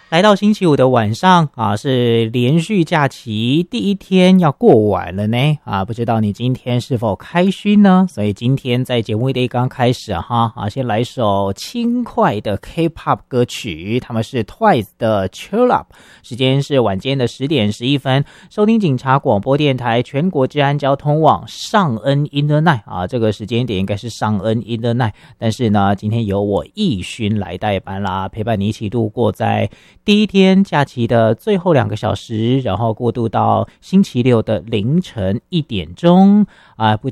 来到星期五的晚上啊，是连续假期第一天要过完了呢啊，不知道你今天是否开心呢？所以今天在节目一刚开始先来首轻快的 K-pop 歌曲，他们是 Twice 的 Cheer Up， 时间是晚间的10点11分，收听警察广播电台全国治安交通网上恩 in the night 啊，这个时间点应该是上恩 in the night， 但是呢，今天由我奕勋来代班啦，陪伴你一起度过在第一天假期的最后2个小时，然后过渡到星期六的凌晨1点钟啊，不